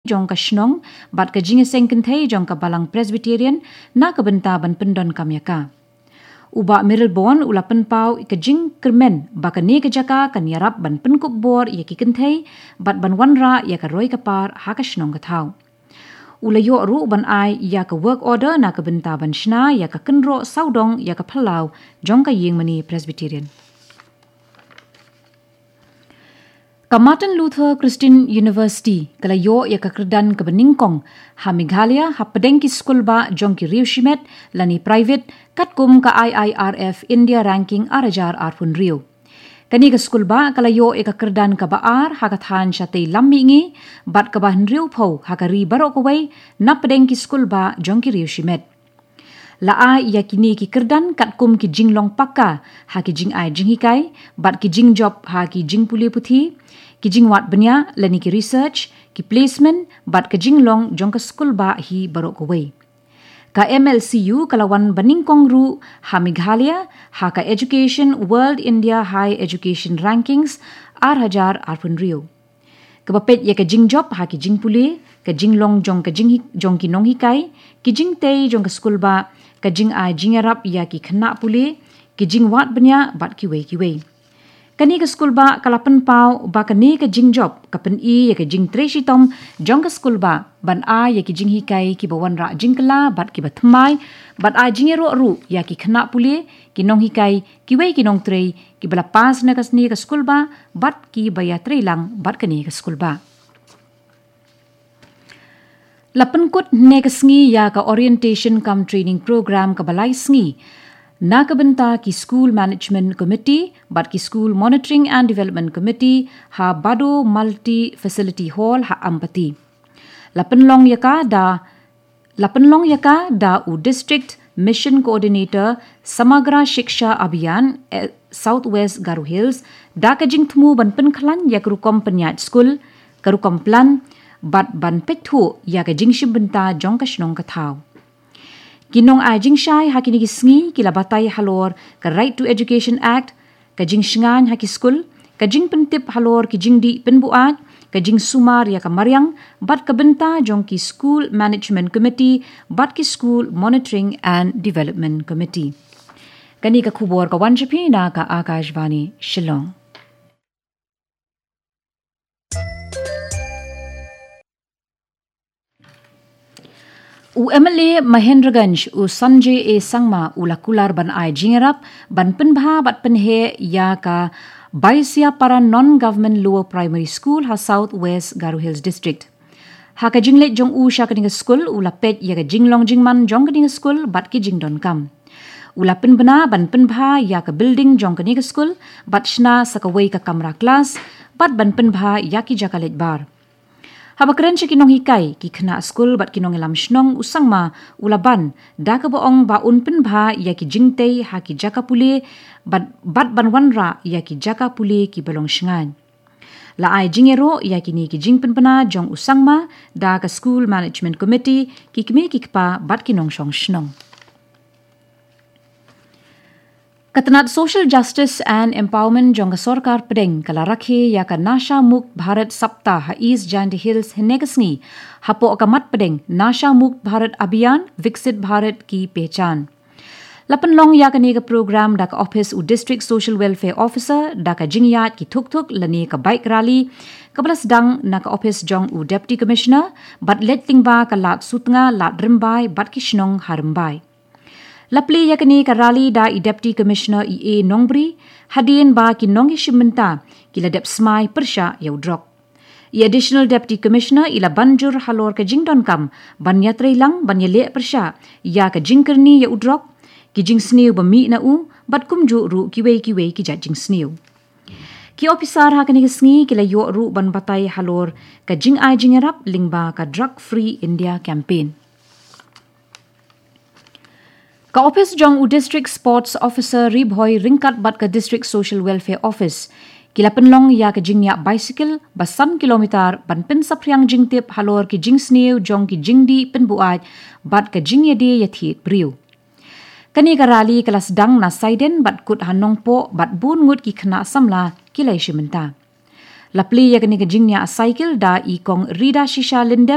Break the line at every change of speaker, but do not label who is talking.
jong ka shnong bat ka jing seng kenthei jong ka balang Presbyterian na ka benta ban pendon kamyaka. Uba Mirrelbon ula penpau ka jing kermen ba ka ne ka jaka kan yarap ban penkup bor ya ki kenthei bat ban wanra ya ka roi ka par ha ka shnong ka thau. Ula yo ru ban ai ya ka work order na ka benta ban shna ya ka kenro saudong ya ka phalau jong ka ying mani Presbyterian. Ka Martin Luther Christian University kala yo ya ka kerdan ka beningkong ha Meghalaya ha pedeng ki skul ba jong ki riu shimet lani private kat kum ka IIRF India ranking arajar arpun riu. Kani ka skul ba kala yo ya ka kerdan ka baar ha ka than sha tei lammi ngi bat ka ban riu phau ha ka ri barok away na pedeng ki skul ba jong ki riu shimet. La ai ya kini ki kerdan kat kum ki jinglong pakka ha ki jing ai jing hikai bat ki jing job ha ki jing puli puthi ki jing wat benya lani ki research ki placement bat ka jinglong jong ka skul ba hi barok away. Ka MLCU kalawan baningkong ru ha Meghalaya ha ka Education World India High Education Rankings hajar arpun riu. Kabapet ya ka jing job ha ki jing puli ka jinglong jong ka jong ki nong hikai ki jing tei jong ka skul ba ka jing ai jingarap ya ki khna puli ki jing wat benya bat ki wei. Kani ka skul ba kalapan pau ba kani ka jing job kapen i ya ka jing treshi tom jong ka skul ba ban a ya ki jing hikai ki bawan ra jing kala bat ki bathmai bat a jingero ru ya ki khna puli ki nong hikai ki wei ki nong trei ki bala pas na kasni ka skul ba bat ki baya trei lang bat kani ka skul ba. Lapenkut ne ka sngi ya ka orientation cum training program ka balai sngi na ka benta ki school management committee bat ki school monitoring and development committee ha bado multi facility hall ha ampati. Lapenlong yaka da u district mission coordinator Samagra Shiksha Abhiyan Southwest Garo Hills da ka jing thmu ban pen khlan yak rukom penyat school karukom plan bat ban pethu ya ka jing shimbenta jong ka shnong ka thau. Kinong ai jing shai ha kini sngi kila batai halor ka Right to Education Act ka jing shngan ha ki school ka jing pentip halor ki jing di penbuat ka jing sumar ya ka maryang bat ka benta jong ki school management committee bat ki school monitoring and development committee. Kani ka khubor ka wanjapi na ka Akashvani Shillong. U MLA Mahendraganj u Sanjay A Sangma u lakular ban ai jingerap ban penbha bat penhe ya ka Baisia para non-government lower primary school ha Southwest Garo Hills district. Ha ka jinglet jong u sha kaning school u lapet ya ka jinglong jingman jong kaning school bat ki jingdon kam. U lapen bana ban penbha ya ka building jong kaning school bat shna sakawai ka kamra class bat ban penbha ya ki jakalet bar. Habakren siya kinong hikay, ki khna school bat kinong ilam shnong usangma ulaban, da ka boong baun penbha ya ki jingtay ha ki jaka puli, bat banwanra ya ki jaka puli ki balong shingan. La ay jingero ya ki ni ki jing penpana jong usangma, da ka school management committee, ki kimi kikpa bat kinong shong shnong. Katanat Social Justice and Empowerment jong Sarkar pedeng kala rakhe ya ka Nasha Mukt Bharat Saptah ha East Jaintia Hills henegasngi hapo akamat pedeng Nasha Mukt Bharat Abhiyan Viksit Bharat ki pehchan. Lapenlong ya ka ni ka program da ka office u District Social Welfare Officer da ka jingyat ki thuk lani ka bike rally kabalas dang na ka office jong u Deputy Commissioner bat letting ba ka lat sutnga lat rimbai bat ki shnong harimbai. Lapli yakni ka rally da i Deputy Commissioner EA Nongbri hadien ba ki nongi shimenta kila dep smai persha yaudrok. I Additional Deputy Commissioner ila banjur halor ka jingdon kam ban yatrai lang ban yale persha ya ka jingkerni yaudrok ki jing sniu ba mi na u bat kumju ru kiwei ki jing sniu. Ki officer ha kani sngi kila yo ru ban batai halor ka jing ai jingerap lingba ka Drug Free India campaign. Ka office jong u District Sports Officer Ribhoy ringkat bat ka District Social Welfare Office. Kila penlong ya ka jingnya bicycle basan kilometer ban pen sapriang jingtip halor ki jing snew jong ki jingdi penbuat bat ka jingya de yathi briu. Kani ka rally kelas dang na saiden bat kut hanong po bat bun ngut ki khna samla kilai shimenta. Lapli ya kani ka jingnya cycle da i kong rida shisha lindem